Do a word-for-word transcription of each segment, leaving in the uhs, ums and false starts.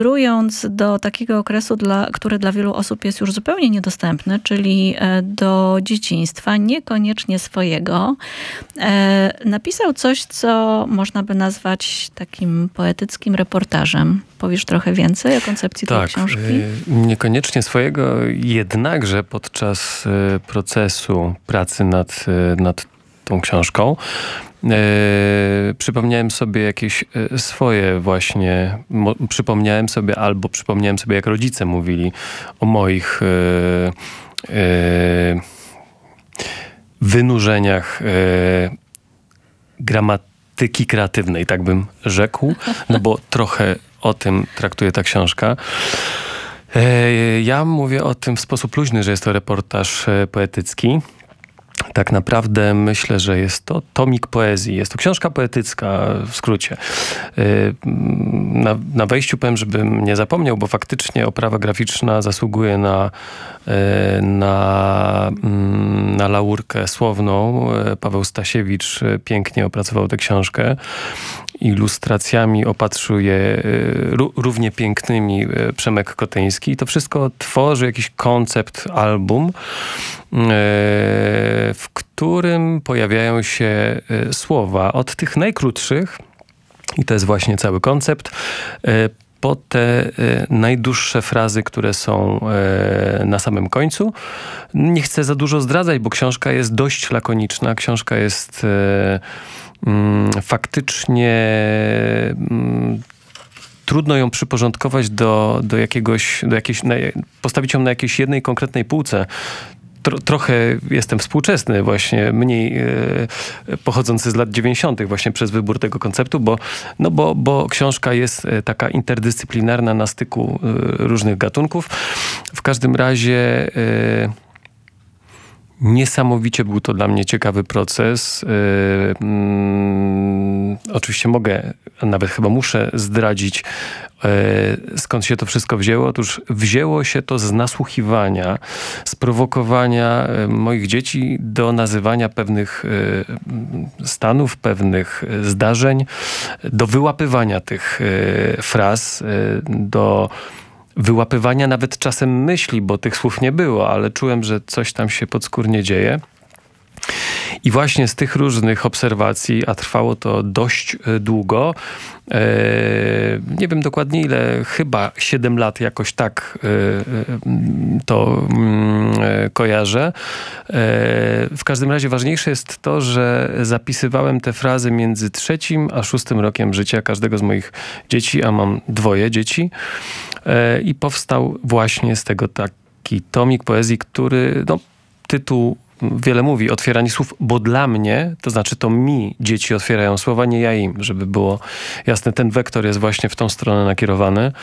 Kierując do takiego okresu, dla, który dla wielu osób jest już zupełnie niedostępny, czyli do dzieciństwa, niekoniecznie swojego, napisał coś, co można by nazwać takim poetyckim reportażem. Powiesz trochę więcej o koncepcji tej tak, książki? Niekoniecznie swojego, jednakże podczas procesu pracy nad, nad tą książką Yy, przypomniałem sobie jakieś yy, swoje właśnie, mo, przypomniałem sobie albo przypomniałem sobie, jak rodzice mówili o moich yy, yy, wynurzeniach yy, gramatyki kreatywnej, tak bym rzekł, no bo trochę o tym traktuje ta książka. Yy, ja mówię o tym w sposób luźny, że jest to reportaż yy, poetycki. Tak naprawdę myślę, że jest to tomik poezji. Jest to książka poetycka w skrócie. Na, na wejściu powiem, żebym nie zapomniał, bo faktycznie oprawa graficzna zasługuje na, na, na laurkę słowną. Paweł Stasiewicz pięknie opracował tę książkę. Ilustracjami opatrzył je równie pięknymi Przemek Kotyński. To wszystko tworzy jakiś koncept, album, w którym pojawiają się słowa od tych najkrótszych, i to jest właśnie cały koncept, po te najdłuższe frazy, które są na samym końcu. Nie chcę za dużo zdradzać, bo książka jest dość lakoniczna. Książka jest faktycznie trudno ją przyporządkować do, do jakiegoś, do jakiejś, na, postawić ją na jakiejś jednej konkretnej półce. Tro, trochę jestem współczesny właśnie, mniej e, pochodzący z lat dziewięćdziesiątych właśnie przez wybór tego konceptu, bo, no bo, bo książka jest taka interdyscyplinarna na styku e, różnych gatunków. W każdym razie e, niesamowicie był to dla mnie ciekawy proces. Yy, mm, oczywiście mogę, a nawet chyba muszę zdradzić, yy, skąd się to wszystko wzięło. Otóż wzięło się to z nasłuchiwania, z prowokowania yy, moich dzieci do nazywania pewnych yy, stanów, pewnych zdarzeń, do wyłapywania tych yy, fraz, yy, do wyłapywania nawet czasem myśli, bo tych słów nie było, ale czułem, że coś tam się podskórnie dzieje. I właśnie z tych różnych obserwacji, a trwało to dość długo, e, nie wiem dokładnie ile, chyba siedem lat jakoś tak e, to e, kojarzę. E, w każdym razie ważniejsze jest to, że zapisywałem te frazy między trzecim a szóstym rokiem życia każdego z moich dzieci, a mam dwoje dzieci. E, I powstał właśnie z tego taki tomik poezji, który, no, tytuł wiele mówi, otwieranie słów, bo dla mnie, to znaczy to mi dzieci otwierają słowa, nie ja im, żeby było jasne. Ten wektor jest właśnie w tą stronę nakierowany.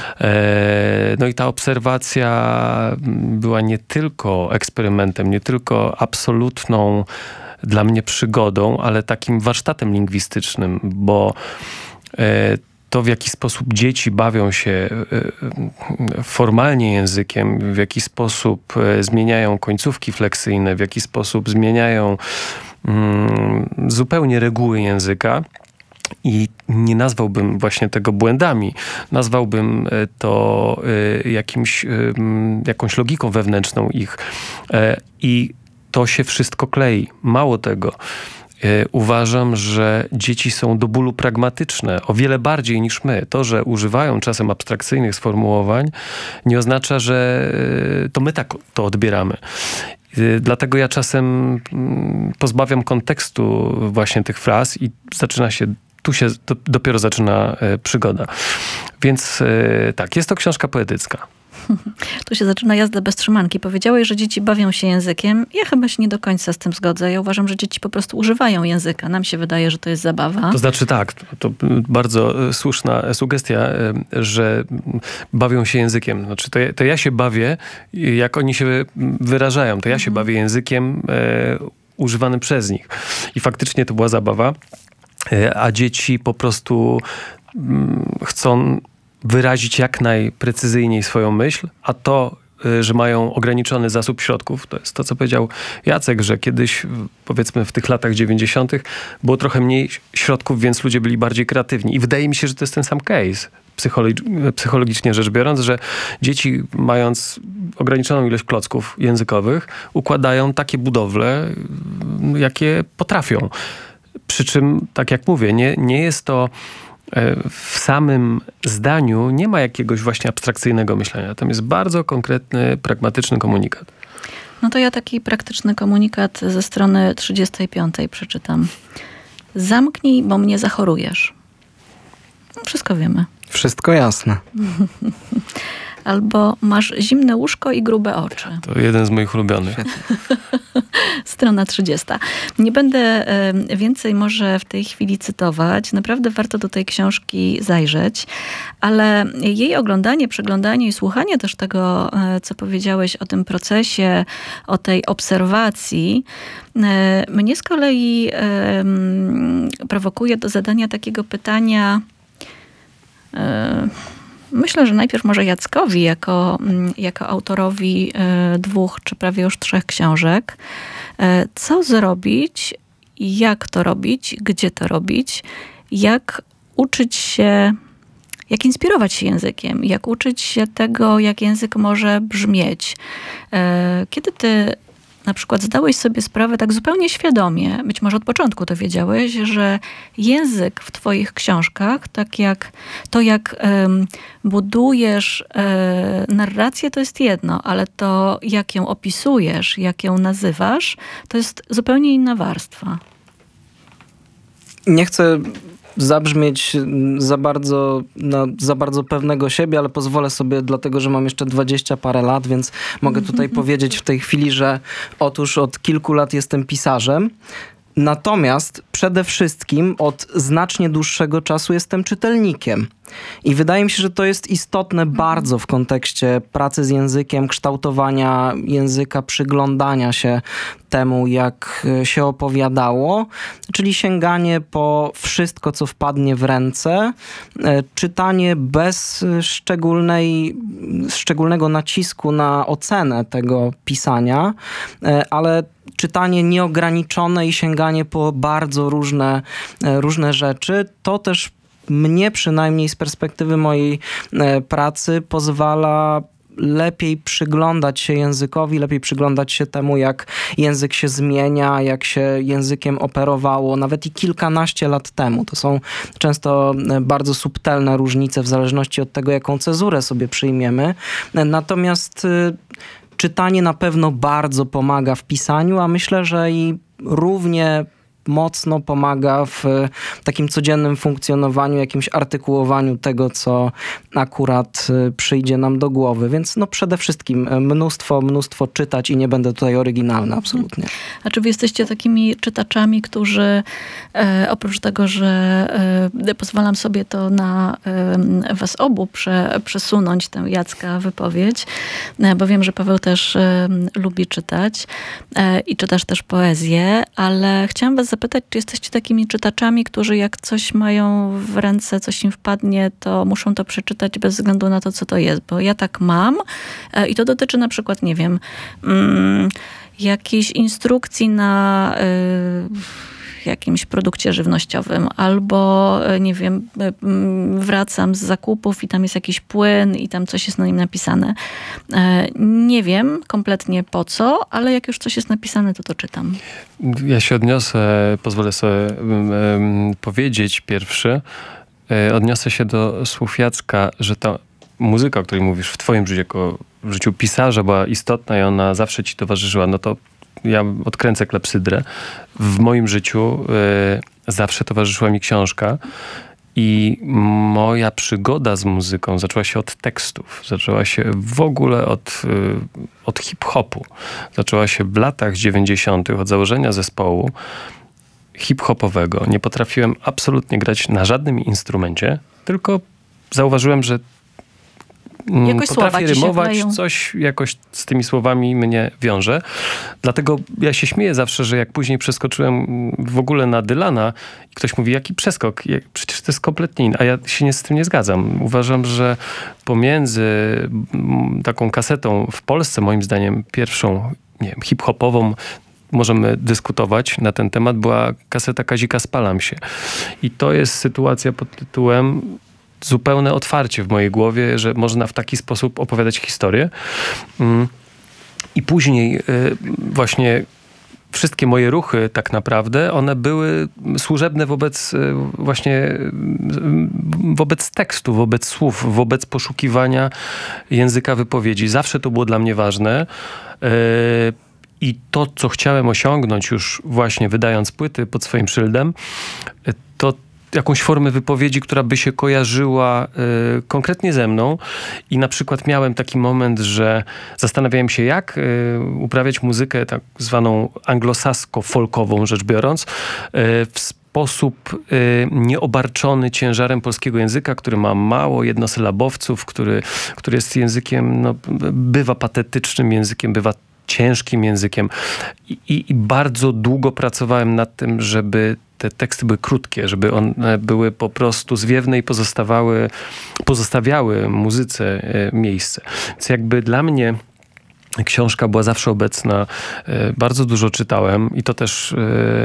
No i ta obserwacja była nie tylko eksperymentem, nie tylko absolutną dla mnie przygodą, ale takim warsztatem lingwistycznym, bo to, w jaki sposób dzieci bawią się formalnie językiem, w jaki sposób zmieniają końcówki fleksyjne, w jaki sposób zmieniają mm, zupełnie reguły języka. I nie nazwałbym właśnie tego błędami. Nazwałbym to jakimś, jakąś logiką wewnętrzną ich. I to się wszystko klei. Mało tego. Uważam, że dzieci są do bólu pragmatyczne, o wiele bardziej niż my. To, że używają czasem abstrakcyjnych sformułowań, nie oznacza, że to my tak to odbieramy. Dlatego ja czasem pozbawiam kontekstu właśnie tych fraz i zaczyna się, tu się to, dopiero zaczyna przygoda. Więc tak, jest to książka poetycka. Tu się zaczyna jazda bez trzymanki. Powiedziałeś, że dzieci bawią się językiem. Ja chyba się nie do końca z tym zgodzę. Ja uważam, że dzieci po prostu używają języka. Nam się wydaje, że to jest zabawa. To znaczy tak, to bardzo słuszna sugestia, że bawią się językiem. Znaczy to ja, to ja się bawię, jak oni się wyrażają. To ja się bawię językiem e, używanym przez nich. I faktycznie to była zabawa. E, a dzieci po prostu m, chcą wyrazić jak najprecyzyjniej swoją myśl, a to, że mają ograniczony zasób środków, to jest to, co powiedział Jacek, że kiedyś, powiedzmy w tych latach dziewięćdziesiątych było trochę mniej środków, więc ludzie byli bardziej kreatywni. I wydaje mi się, że to jest ten sam case. psycholog- psychologicznie rzecz biorąc, że dzieci mając ograniczoną ilość klocków językowych układają takie budowle, jakie potrafią. Przy czym, tak jak mówię, nie, nie jest to w samym zdaniu, nie ma jakiegoś właśnie abstrakcyjnego myślenia. Tam jest bardzo konkretny, pragmatyczny komunikat. No to ja taki praktyczny komunikat ze strony trzydziestej piątej przeczytam. Zamknij, bo mnie zachorujesz. Wszystko wiemy. Wszystko jasne. Albo masz zimne łóżko i grube oczy. To jeden z moich ulubionych. Strona trzydziesta. Nie będę więcej może w tej chwili cytować. Naprawdę warto do tej książki zajrzeć. Ale jej oglądanie, przeglądanie i słuchanie też tego, co powiedziałeś o tym procesie, o tej obserwacji, mnie z kolei prowokuje do zadania takiego pytania. Myślę, że najpierw może Jackowi, jako, jako autorowi dwóch czy prawie już trzech książek. Co zrobić, jak to robić, gdzie to robić, jak uczyć się, jak inspirować się językiem, jak uczyć się tego, jak język może brzmieć. Kiedy ty na przykład zdałeś sobie sprawę tak zupełnie świadomie, być może od początku to wiedziałeś, że język w twoich książkach, tak jak to, jak um, budujesz um, narrację, to jest jedno, ale to, jak ją opisujesz, jak ją nazywasz, to jest zupełnie inna warstwa. Nie chcę zabrzmieć za bardzo, no, za bardzo pewnego siebie, ale pozwolę sobie, dlatego że mam jeszcze dwadzieścia parę lat, więc mogę tutaj powiedzieć w tej chwili, że otóż od kilku lat jestem pisarzem. Natomiast przede wszystkim od znacznie dłuższego czasu jestem czytelnikiem. I wydaje mi się, że to jest istotne bardzo w kontekście pracy z językiem, kształtowania języka, przyglądania się temu, jak się opowiadało, czyli sięganie po wszystko, co wpadnie w ręce, czytanie bez szczególnej, szczególnego nacisku na ocenę tego pisania, ale czytanie nieograniczone i sięganie po bardzo różne, różne rzeczy, to też mnie przynajmniej z perspektywy mojej pracy pozwala lepiej przyglądać się językowi, lepiej przyglądać się temu, jak język się zmienia, jak się językiem operowało nawet i kilkanaście lat temu. To są często bardzo subtelne różnice w zależności od tego, jaką cezurę sobie przyjmiemy. Natomiast czytanie na pewno bardzo pomaga w pisaniu, a myślę, że i równie mocno pomaga w takim codziennym funkcjonowaniu, jakimś artykułowaniu tego, co akurat przyjdzie nam do głowy. Więc no przede wszystkim mnóstwo, mnóstwo czytać i nie będę tutaj oryginalny, absolutnie. A czy wy jesteście takimi czytaczami, którzy e, oprócz tego, że e, pozwalam sobie to na e, was obu prze, przesunąć tę Jacka wypowiedź, e, bo wiem, że Paweł też e, lubi czytać e, i czytasz też poezję, ale chciałam was zapytać, czy jesteście takimi czytaczami, którzy jak coś mają w ręce, coś im wpadnie, to muszą to przeczytać bez względu na to, co to jest. Bo ja tak mam e, i to dotyczy na przykład, nie wiem, mm, jakiejś instrukcji na y, jakimś produkcie żywnościowym, albo nie wiem, y, wracam z zakupów i tam jest jakiś płyn i tam coś jest na nim napisane. Y, nie wiem kompletnie po co, ale jak już coś jest napisane, to to czytam. Ja się odniosę, pozwolę sobie y, y, powiedzieć pierwszy, y, odniosę się do słów Jacka, że ta muzyka, o której mówisz w twoim życiu, jako w życiu pisarza była istotna i ona zawsze ci towarzyszyła, no to ja odkręcę klepsydrę. W moim życiu y, zawsze towarzyszyła mi książka i moja przygoda z muzyką zaczęła się od tekstów. Zaczęła się w ogóle od, y, od hip-hopu. Zaczęła się w latach dziewięćdziesiątych od założenia zespołu hip-hopowego. Nie potrafiłem absolutnie grać na żadnym instrumencie, tylko zauważyłem, że Jakoś potrafię rymować, wleją. coś jakoś z tymi słowami mnie wiąże. Dlatego ja się śmieję zawsze, że jak później przeskoczyłem w ogóle na Dylana i ktoś mówi, jaki przeskok? Jak, przecież to jest kompletnie inny. A ja się nie, z tym nie zgadzam. Uważam, że pomiędzy taką kasetą w Polsce, moim zdaniem pierwszą, nie wiem, hip-hopową, możemy dyskutować na ten temat, była kaseta Kazika Spalam się. I to jest sytuacja pod tytułem zupełne otwarcie w mojej głowie, że można w taki sposób opowiadać historię. I później właśnie wszystkie moje ruchy tak naprawdę, one były służebne wobec właśnie wobec tekstu, wobec słów, wobec poszukiwania języka wypowiedzi. Zawsze to było dla mnie ważne. I to, co chciałem osiągnąć już właśnie wydając płyty pod swoim szyldem, to jakąś formę wypowiedzi, która by się kojarzyła y, konkretnie ze mną. I na przykład miałem taki moment, że zastanawiałem się, jak y, uprawiać muzykę tak zwaną anglosasko-folkową, rzecz biorąc, y, w sposób y, nieobarczony ciężarem polskiego języka, który ma mało jednosylabowców, który, który jest językiem, no, bywa patetycznym językiem, bywa ciężkim językiem. I, i, I bardzo długo pracowałem nad tym, żeby te teksty były krótkie, żeby one były po prostu zwiewne i pozostawały, pozostawiały muzyce miejsce. Więc jakby dla mnie książka była zawsze obecna. Bardzo dużo czytałem i to też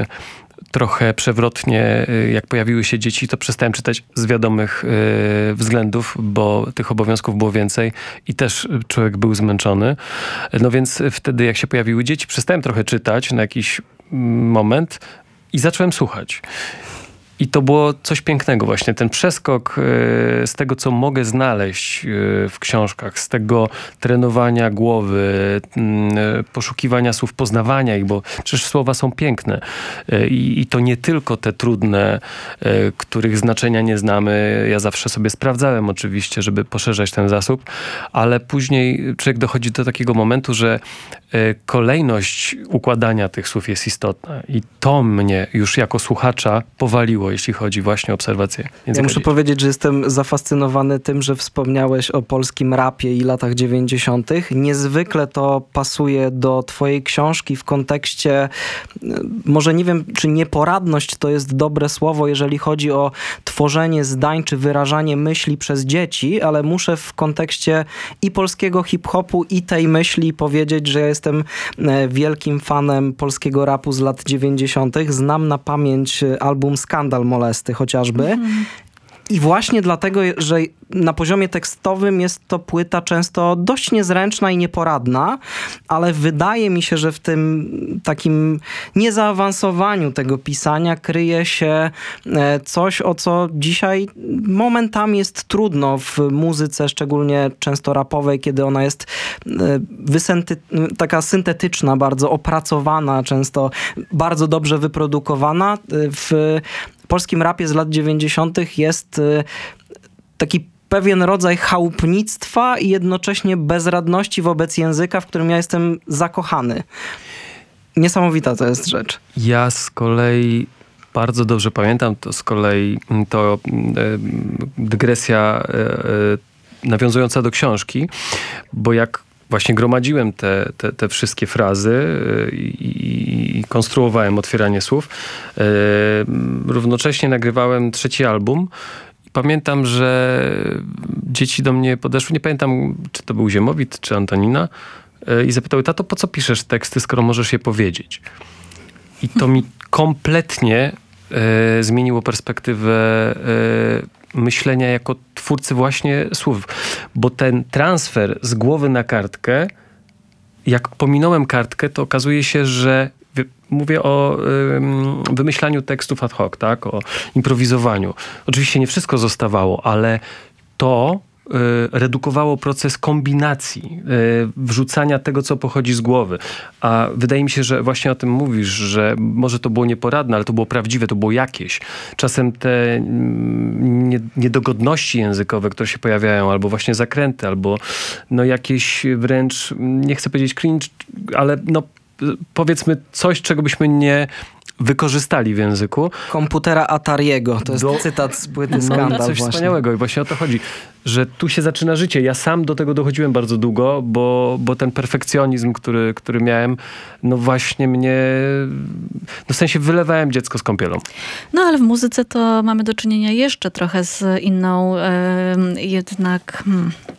trochę przewrotnie, jak pojawiły się dzieci, to przestałem czytać z wiadomych y, względów, bo tych obowiązków było więcej i też człowiek był zmęczony. No więc wtedy, jak się pojawiły dzieci, przestałem trochę czytać na jakiś moment i zacząłem słuchać. I to było coś pięknego właśnie, ten przeskok z tego, co mogę znaleźć w książkach, z tego trenowania głowy, poszukiwania słów, poznawania ich, bo przecież słowa są piękne. I, i to nie tylko te trudne, których znaczenia nie znamy. Ja zawsze sobie sprawdzałem oczywiście, żeby poszerzać ten zasób, ale później człowiek dochodzi do takiego momentu, że kolejność układania tych słów jest istotna. I to mnie już jako słuchacza powaliło, jeśli chodzi właśnie o obserwację języka. Ja muszę dzieci. powiedzieć, że jestem zafascynowany tym, że wspomniałeś o polskim rapie i latach dziewięćdziesiątych. Niezwykle to pasuje do twojej książki w kontekście, może nie wiem, czy nieporadność to jest dobre słowo, jeżeli chodzi o tworzenie zdań, czy wyrażanie myśli przez dzieci, ale muszę w kontekście i polskiego hip-hopu, i tej myśli powiedzieć, że ja jestem wielkim fanem polskiego rapu z lat dziewięćdziesiątych. Znam na pamięć album Skandal Molesty chociażby. Mm. I właśnie dlatego, że na poziomie tekstowym jest to płyta często dość niezręczna i nieporadna, ale wydaje mi się, że w tym takim niezaawansowaniu tego pisania kryje się coś, o co dzisiaj momentami jest trudno w muzyce, szczególnie często rapowej, kiedy ona jest wysynty- taka syntetyczna, bardzo opracowana, często bardzo dobrze wyprodukowana. W polskim rapie z lat dziewięćdziesiątych jest taki pewien rodzaj chałupnictwa i jednocześnie bezradności wobec języka, w którym ja jestem zakochany. Niesamowita to jest rzecz. Ja z kolei bardzo dobrze pamiętam, to z kolei to e, dygresja e, nawiązująca do książki, bo jak właśnie gromadziłem te, te, te wszystkie frazy i, i, i konstruowałem otwieranie słów. Yy, równocześnie nagrywałem trzeci album. Pamiętam, że dzieci do mnie podeszły, nie pamiętam, czy to był Ziemowit, czy Antonina, yy, i zapytały: tato, po co piszesz teksty, skoro możesz je powiedzieć? I to mi kompletnie yy, zmieniło perspektywę yy, myślenia jako twórcy właśnie słów. Bo ten transfer z głowy na kartkę, jak pominąłem kartkę, to okazuje się, że wy, mówię o y, wymyślaniu tekstów ad hoc, tak? O improwizowaniu. Oczywiście nie wszystko zostawało, ale to y, redukowało proces kombinacji, y, wrzucania tego, co pochodzi z głowy. A wydaje mi się, że właśnie o tym mówisz, że może to było nieporadne, ale to było prawdziwe, to było jakieś. Czasem te mm, nie, niedogodności językowe, które się pojawiają, albo właśnie zakręty, albo no jakieś wręcz, nie chcę powiedzieć cringe, ale no powiedzmy coś, czego byśmy nie wykorzystali w języku. Komputera Atariego. To jest do... cytat z płyty Skandal. No, coś właśnie. Wspaniałego i właśnie o to chodzi, że tu się zaczyna życie. Ja sam do tego dochodziłem bardzo długo, bo, bo ten perfekcjonizm, który, który miałem, no właśnie mnie, no w sensie wylewałem dziecko z kąpielą. No ale w muzyce to mamy do czynienia jeszcze trochę z inną yy, jednak... Hmm.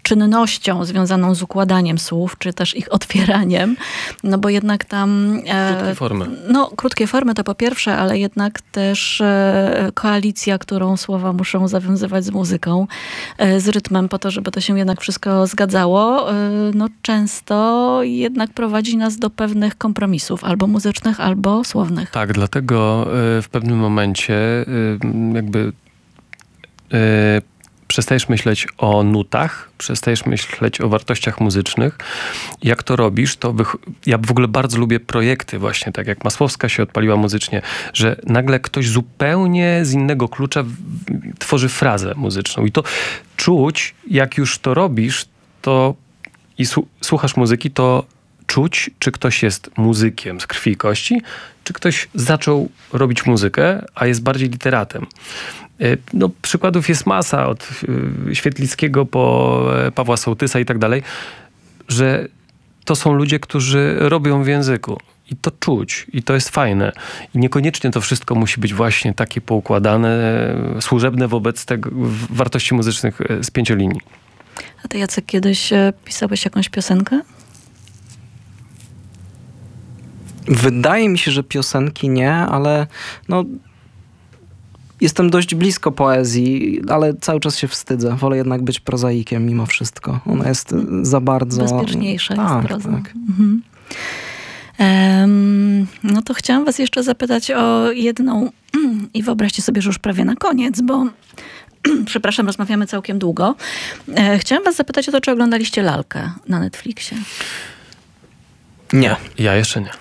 czynnością związaną z układaniem słów, czy też ich otwieraniem, no bo jednak tam... Krótkie formy. No, krótkie formy to po pierwsze, ale jednak też e, koalicja, którą słowa muszą zawiązywać z muzyką, e, z rytmem, po to, żeby to się jednak wszystko zgadzało, e, no często jednak prowadzi nas do pewnych kompromisów, albo muzycznych, albo słownych. Tak, dlatego y, w pewnym momencie y, jakby y, przestajesz myśleć o nutach, przestajesz myśleć o wartościach muzycznych. Jak to robisz, to wych... ja w ogóle bardzo lubię projekty właśnie, tak jak Masłowska się odpaliła muzycznie, że nagle ktoś zupełnie z innego klucza w... tworzy frazę muzyczną. I to czuć, jak już to robisz, to i słu- słuchasz muzyki, to czuć, czy ktoś jest muzykiem z krwi i kości, czy ktoś zaczął robić muzykę, a jest bardziej literatem. No, przykładów jest masa, od Świetlickiego po Pawła Sołtysa i tak dalej, że to są ludzie, którzy robią w języku. I to czuć. I to jest fajne. I niekoniecznie to wszystko musi być właśnie takie poukładane, służebne wobec tego wartości muzycznych z pięciolinii. A ty, Jacek, kiedyś pisałeś jakąś piosenkę? Wydaje mi się, że piosenki nie, ale no... Jestem dość blisko poezji, ale cały czas się wstydzę. Wolę jednak być prozaikiem mimo wszystko. Ona jest za bardzo... Bezpieczniejsza tak, jest proza. Tak. Mhm. Um, no to chciałam was jeszcze zapytać o jedną i wyobraźcie sobie, że już prawie na koniec, bo przepraszam, rozmawiamy całkiem długo. E, chciałam was zapytać o to, czy oglądaliście Lalkę na Netflixie? Nie. Ja jeszcze nie.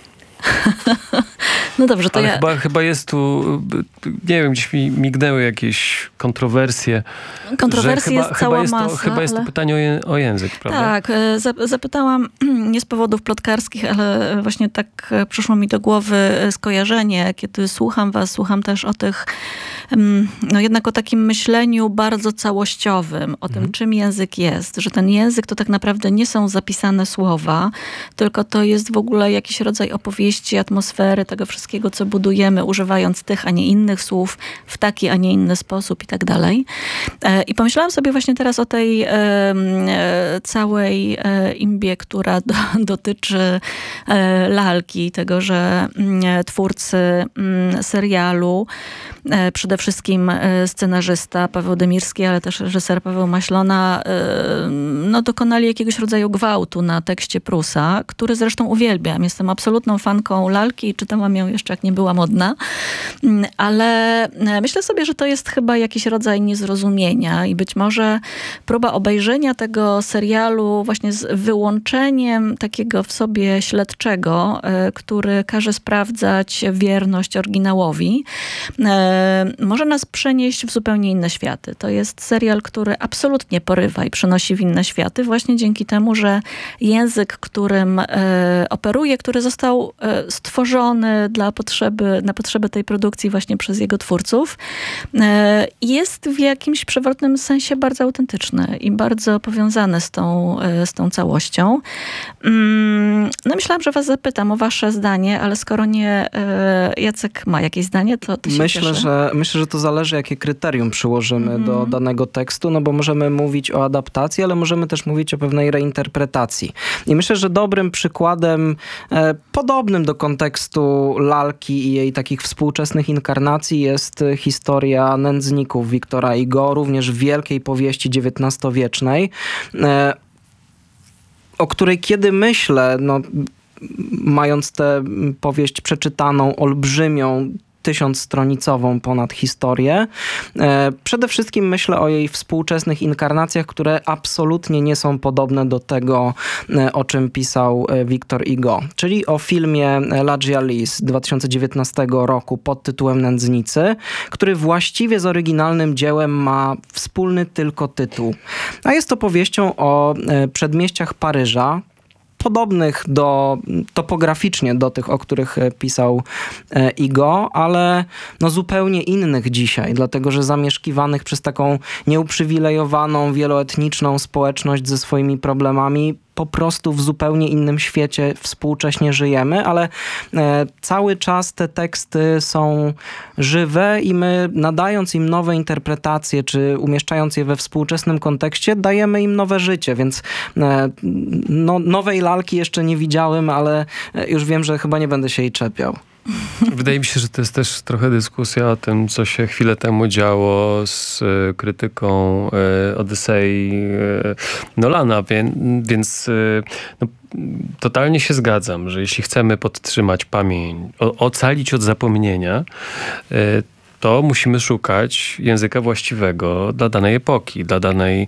No dobrze, to Ale ja... chyba, chyba jest tu, nie wiem, gdzieś mi mignęły jakieś kontrowersje. Kontrowersji chyba, jest cała chyba jest to, masa. Chyba jest to ale... pytanie o, je, o język, prawda? Tak, zapytałam nie z powodów plotkarskich, ale właśnie tak przyszło mi do głowy skojarzenie, kiedy słucham was, słucham też o tych, no jednak o takim myśleniu bardzo całościowym, o tym, mhm. czym język jest, że ten język to tak naprawdę nie są zapisane słowa, tylko to jest w ogóle jakiś rodzaj opowieści, atmosfery, tego wszystkiego, co budujemy, używając tych, a nie innych słów, w taki, a nie inny sposób i tak dalej. I pomyślałam sobie właśnie teraz o tej e, e, całej e, imbie, która do, dotyczy e, Lalki, tego, że e, twórcy e, serialu, e, przede wszystkim e, scenarzysta Paweł Demirski, ale też reżyser Paweł Maślona, e, no, dokonali jakiegoś rodzaju gwałtu na tekście Prusa, który zresztą uwielbiam. Jestem absolutną fanką Lalki i czytałam ją jeszcze jak nie była modna, ale myślę sobie, że to jest chyba jakiś rodzaj niezrozumienia i być może próba obejrzenia tego serialu właśnie z wyłączeniem takiego w sobie śledczego, który każe sprawdzać wierność oryginałowi, może nas przenieść w zupełnie inne światy. To jest serial, który absolutnie porywa i przenosi w inne światy właśnie dzięki temu, że język, którym operuje, który został stworzony dla potrzeby, na potrzeby tej produkcji właśnie przez jego twórców, jest w jakimś przewrotnym sensie bardzo autentyczny i bardzo powiązany z tą, z tą całością. No myślałam, że was zapytam o wasze zdanie, ale skoro nie Jacek ma jakieś zdanie, to, to się myślę, cieszę. że Myślę, że to zależy, jakie kryterium przyłożymy mm. do danego tekstu, no bo możemy mówić o adaptacji, ale możemy też mówić o pewnej reinterpretacji. I myślę, że dobrym przykładem e, podobnym do kontekstu Lalki i jej takich współczesnych inkarnacji jest historia nędzników Victora Hugo, również wielkiej powieści dziewiętnastowiecznej, e, o której kiedy myślę, no, mając tę powieść przeczytaną, olbrzymią, tysiącstronicową ponad historię. E, przede wszystkim myślę o jej współczesnych inkarnacjach, które absolutnie nie są podobne do tego, e, o czym pisał e, Victor Hugo. Czyli o filmie La Gialie z dwa tysiące dziewiętnastego roku pod tytułem Nędznicy, który właściwie z oryginalnym dziełem ma wspólny tylko tytuł. A jest to powieścią o e, przedmieściach Paryża, podobnych do, topograficznie do tych, o których pisał Hugo, ale no zupełnie innych dzisiaj, dlatego że zamieszkiwanych przez taką nieuprzywilejowaną, wieloetniczną społeczność ze swoimi problemami, po prostu w zupełnie innym świecie współcześnie żyjemy, ale e, cały czas te teksty są żywe i my, nadając im nowe interpretacje, czy umieszczając je we współczesnym kontekście, dajemy im nowe życie, więc e, no, nowej lalki jeszcze nie widziałem, ale już wiem, że chyba nie będę się jej czepiał. Wydaje mi się, że to jest też trochę dyskusja o tym, co się chwilę temu działo z y, krytyką y, Odysei y, Nolana, wie, więc y, no, totalnie się zgadzam, że jeśli chcemy podtrzymać pamięć, o, ocalić od zapomnienia, y, to musimy szukać języka właściwego dla danej epoki, dla danej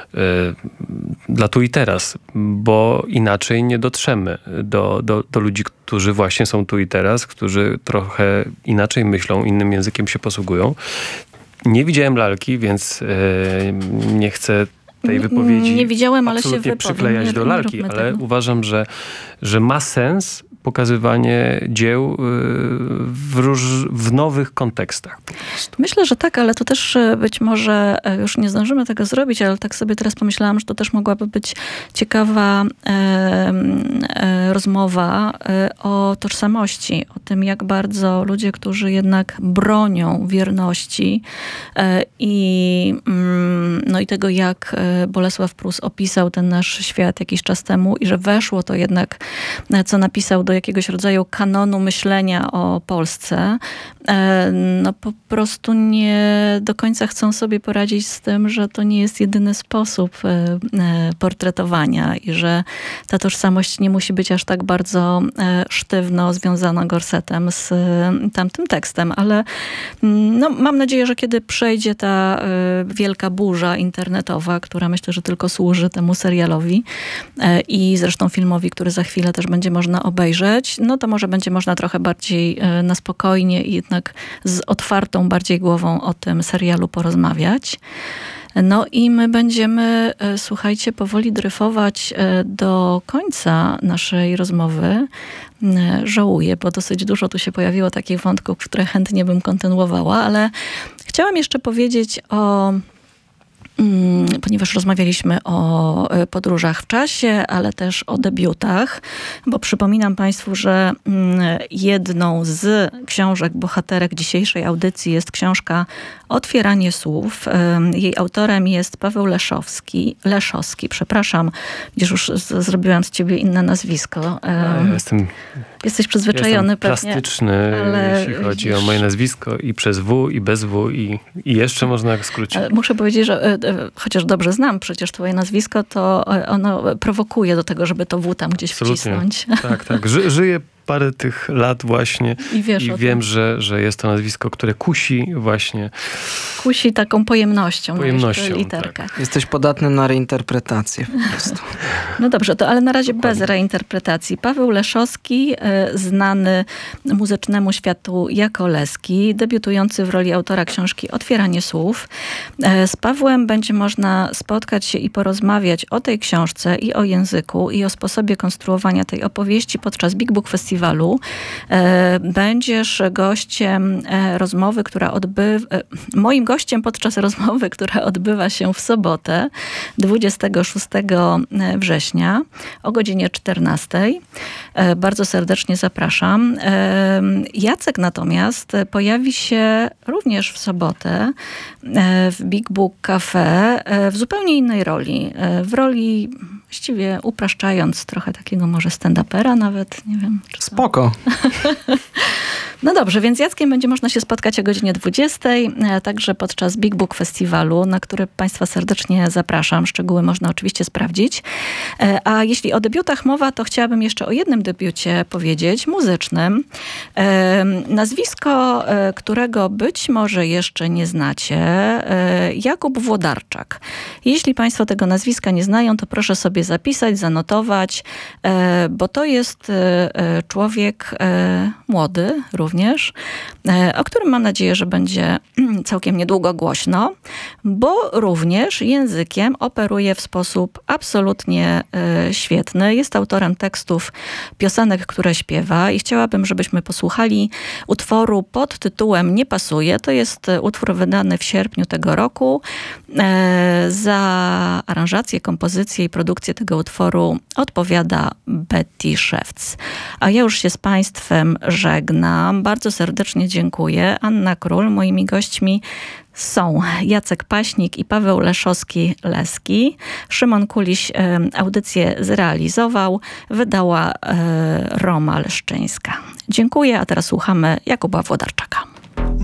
dla tu i teraz, bo inaczej nie dotrzemy do, do, do ludzi, którzy właśnie są tu i teraz, którzy trochę inaczej myślą, innym językiem się posługują. Nie widziałem lalki, więc yy, nie chcę tej wypowiedzi nie widziałem, ale się wypowiem. przyklejać nie, do nie lalki, ale tego. uważam, że, że ma sens pokazywanie dzieł w, róż, w nowych kontekstach. Po prostu. Myślę, że tak, ale to też być może już nie zdążymy tego zrobić, ale tak sobie teraz pomyślałam, że to też mogłaby być ciekawa e, e, rozmowa e, o tożsamości, o tym, jak bardzo ludzie, którzy jednak bronią wierności e, i, mm, no i tego, jak Bolesław Prus opisał ten nasz świat jakiś czas temu i że weszło to jednak, co napisał, do jakiegoś rodzaju kanonu myślenia o Polsce, no po prostu nie do końca chcą sobie poradzić z tym, że to nie jest jedyny sposób portretowania i że ta tożsamość nie musi być aż tak bardzo sztywno związana gorsetem z tamtym tekstem, ale no, mam nadzieję, że kiedy przejdzie ta wielka burza internetowa, która myślę, że tylko służy temu serialowi i zresztą filmowi, który za chwilę też będzie można obejrzeć, no to może będzie można trochę bardziej na spokojnie i jednak z otwartą bardziej głową o tym serialu porozmawiać. No i my będziemy, słuchajcie, powoli dryfować do końca naszej rozmowy. Żałuję, bo dosyć dużo tu się pojawiło takich wątków, które chętnie bym kontynuowała, ale chciałam jeszcze powiedzieć o... ponieważ rozmawialiśmy o podróżach w czasie, ale też o debiutach, bo przypominam Państwu, że jedną z książek bohaterek dzisiejszej audycji jest książka Otwieranie słów. Jej autorem jest Paweł Leszowski, Leszowski, przepraszam, gdzież już z, zrobiłam z ciebie inne nazwisko. Ja jestem, Jesteś przyzwyczajony jestem pewnie. plastyczny, ale jeśli chodzi wiesz, o moje nazwisko i przez W, i bez W, i, i jeszcze można skrócić. Muszę powiedzieć, że chociaż dobrze znam przecież twoje nazwisko, to ono prowokuje do tego, żeby to W tam gdzieś Absolutnie. wcisnąć. Tak, tak. Ży, żyję parę tych lat właśnie i, wiesz i wiem, że, że jest to nazwisko, które kusi właśnie. Kusi taką pojemnością, pojemnością na literkę. Tak. Jesteś podatny na reinterpretację po prostu. No dobrze, to ale na razie Dokładnie. bez reinterpretacji. Paweł Leszowski, znany muzycznemu światu jako Leski, debiutujący w roli autora książki Otwieranie słów. Z Pawłem będzie można spotkać się i porozmawiać o tej książce i o języku i o sposobie konstruowania tej opowieści podczas Big Book Festiwalu. Będziesz gościem rozmowy, która odbywa... Moim gościem podczas rozmowy, która odbywa się w sobotę, dwudziestego szóstego września o godzinie czternastej. Bardzo serdecznie zapraszam. Jacek natomiast pojawi się również w sobotę w Big Book Cafe w zupełnie innej roli. W roli, właściwie upraszczając, trochę takiego może stand-upera nawet, nie wiem. Czy Spoko. No dobrze, więc z Jackiem będzie można się spotkać o godzinie dwudziestej, także podczas Big Book Festiwalu, na który Państwa serdecznie zapraszam. Szczegóły można oczywiście sprawdzić. A jeśli o debiutach mowa, to chciałabym jeszcze o jednym debiucie powiedzieć, muzycznym. Nazwisko, którego być może jeszcze nie znacie, Jakub Włodarczak. Jeśli Państwo tego nazwiska nie znają, to proszę sobie zapisać, zanotować, bo to jest człowiek młody również, również, o którym mam nadzieję, że będzie całkiem niedługo głośno, bo również językiem operuje w sposób absolutnie świetny. Jest autorem tekstów piosenek, które śpiewa i chciałabym, żebyśmy posłuchali utworu pod tytułem Nie pasuje. To jest utwór wydany w sierpniu tego roku. Za aranżację, kompozycję i produkcję tego utworu odpowiada Betty Szewc. A ja już się z Państwem żegnam. Bardzo serdecznie dziękuję. Anna Król. Moimi gośćmi są Jacek Paśnik i Paweł Leszowski-Leski. Szymon Kuliś audycję zrealizował. Wydała Roma Leszczyńska. Dziękuję, a teraz słuchamy Jakuba Włodarczaka.